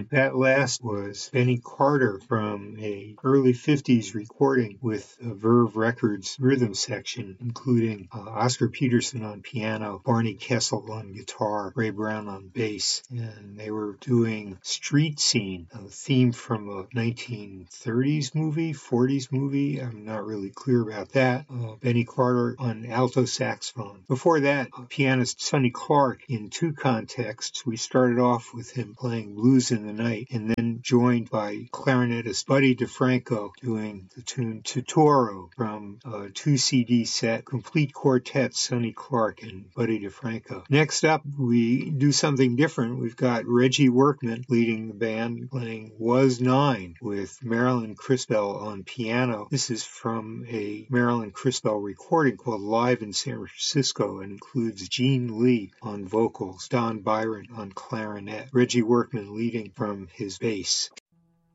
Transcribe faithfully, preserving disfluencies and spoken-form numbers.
That last was Benny Carter from a early fifties recording with a Verve Records rhythm section, including uh, Oscar Peterson on piano, Barney Kessel on guitar, Ray Brown on bass, and they were doing Street Scene, a theme from a nineteen thirties movie, forties movie. I'm not really clear about that. Uh, Benny Carter on alto saxophone. Before that, uh, pianist Sonny Clark in two contexts. We started off with him playing Blues in the Night, and then joined by clarinetist Buddy DeFranco doing the tune Totoro from a two C D set, complete quartet, Sonny Clark and Buddy DeFranco. Next up, we do something different. We've got Reggie Workman leading the band, playing Was Nine with Marilyn Crispell on piano. This is from a Marilyn Crispell recording called Live in San Francisco and includes Gene Lee on vocals, Don Byron on clarinet, Reggie Workman leading from his bass.